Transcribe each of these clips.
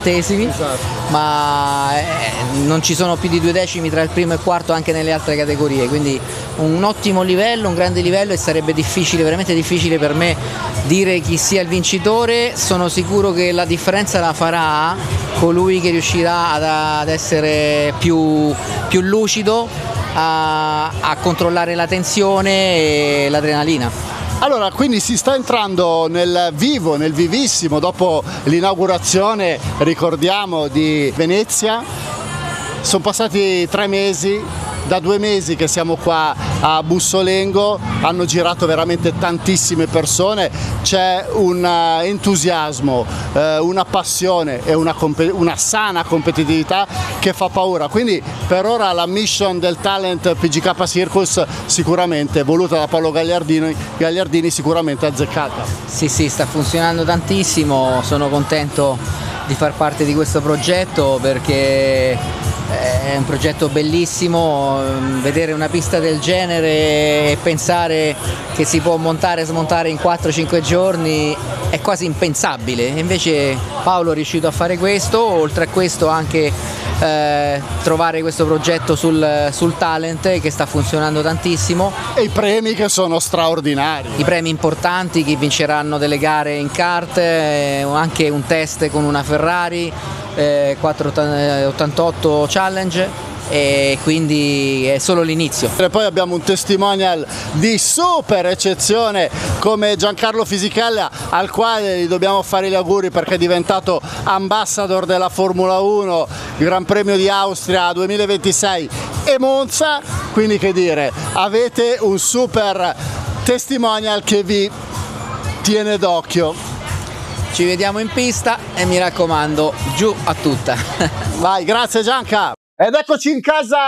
Esatto. Ma non ci sono più di 2 decimi tra il primo e il quarto anche nelle altre categorie, quindi un ottimo livello, un grande livello, e sarebbe difficile, veramente difficile per me dire chi sia il vincitore. Sono sicuro che la differenza la farà colui che riuscirà ad essere più lucido, a controllare la tensione e l'adrenalina. Allora, quindi si sta entrando nel vivo, nel vivissimo, dopo l'inaugurazione, ricordiamo, di Venezia. Sono passati 3 mesi, da 2 mesi che siamo qua a Bussolengo, hanno girato veramente tantissime persone, c'è un entusiasmo, una passione e una sana competitività che fa paura. Quindi per ora la mission del Talent PGK Circus, sicuramente voluta da Paolo Gagliardini, sicuramente azzeccata. Sì, sta funzionando tantissimo, sono contento di far parte di questo progetto perché è un progetto bellissimo. Vedere una pista del genere e pensare che si può montare e smontare in 4-5 giorni è quasi impensabile, invece Paolo è riuscito a fare questo. Oltre a questo anche trovare questo progetto sul Talent, che sta funzionando tantissimo, e i premi che sono straordinari, i premi importanti, che vinceranno delle gare in kart, anche un test con una Ferrari 488 Challenge, e quindi è solo l'inizio. E poi abbiamo un testimonial di super eccezione come Giancarlo Fisichella, al quale gli dobbiamo fare gli auguri perché è diventato ambassador della Formula 1, Gran Premio di Austria 2026 e Monza. Quindi, che dire, avete un super testimonial che vi tiene d'occhio. Ci vediamo in pista e mi raccomando, giù a tutta. Vai, grazie Gianca. Ed eccoci in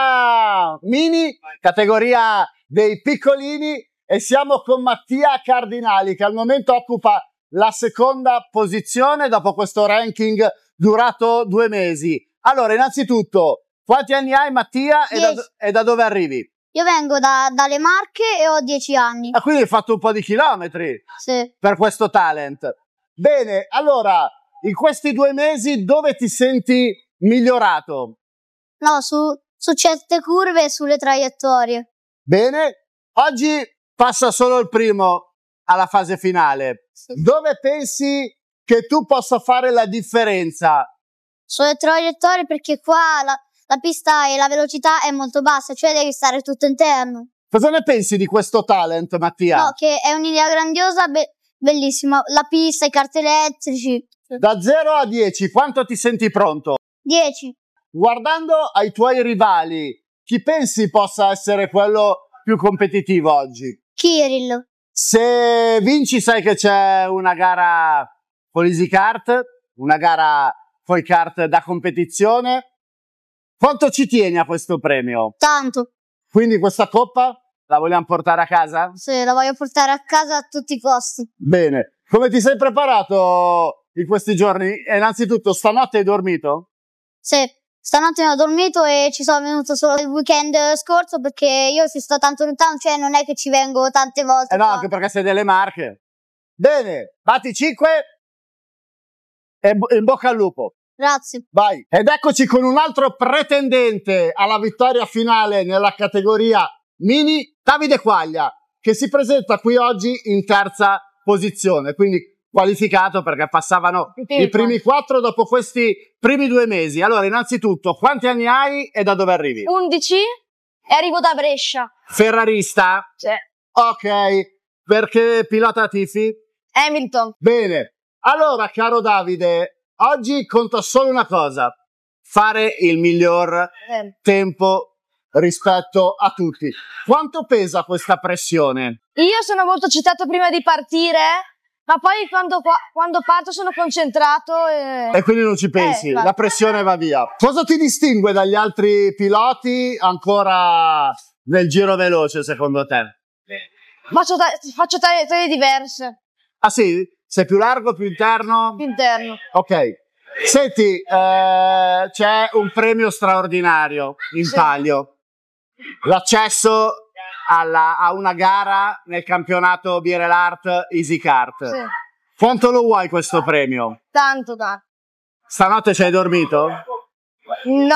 casa Mini, categoria dei piccolini, e siamo con Mattia Cardinali, che al momento occupa la seconda posizione dopo questo ranking durato 2 mesi. Allora, innanzitutto, quanti anni hai, Mattia, e da dove arrivi? Io vengo dalle Marche e ho 10 anni. Ah, quindi hai fatto un po' di chilometri? Sì. Per questo talent. Bene, allora, in questi 2 mesi dove ti senti migliorato? No, su certe curve e sulle traiettorie. Bene, oggi passa solo il primo alla fase finale. Sì. Dove pensi che tu possa fare la differenza? Sulle traiettorie, perché qua la pista e la velocità è molto bassa, cioè devi stare tutto interno. Cosa ne pensi di questo talent, Mattia? No, che è un'idea grandiosa, bellissima. La pista, i kart elettrici. Da 0 a 10, quanto ti senti pronto? 10. Guardando ai tuoi rivali, chi pensi possa essere quello più competitivo oggi? Kirill. Se vinci, sai che c'è una gara con l'Easy Kart, una gara con i kart da competizione. Quanto ci tieni a questo premio? Tanto. Quindi questa coppa la vogliamo portare a casa? Sì, la voglio portare a casa a tutti i costi. Bene. Come ti sei preparato in questi giorni? Innanzitutto, stanotte hai dormito? Sì. Stanotte ho dormito e ci sono venuto solo il weekend scorso, perché io ci sto tanto lontano, cioè non è che ci vengo tante volte. No, anche perché sei delle Marche. Bene, batti 5 e in bocca al lupo. Grazie. Vai. Ed eccoci con un altro pretendente alla vittoria finale nella categoria Mini, Davide Quaglia, che si presenta qui oggi in terza posizione, quindi qualificato perché passavano i primi 4 dopo questi primi 2 mesi. Allora, innanzitutto, quanti anni hai e da dove arrivi? 11 e arrivo da Brescia. Ferrarista? Sì. Ok. Perché pilota tifi? Hamilton. Bene. Allora, caro Davide, oggi conta solo una cosa: fare il miglior tempo rispetto a tutti. Quanto pesa questa pressione? Io sono molto eccitato prima di partire, ma poi quando parto sono concentrato e quindi non ci pensi, la pressione va via. Cosa ti distingue dagli altri piloti ancora nel giro veloce, secondo te? Faccio taglie diverse. Ah sì? Sei più largo, più interno? Più interno. Ok. Senti, c'è un premio straordinario in palio. L'accesso a una gara nel campionato Birel Art Easy Kart. Sì. Quanto lo vuoi questo premio? Tanto. Stanotte ci hai dormito? No.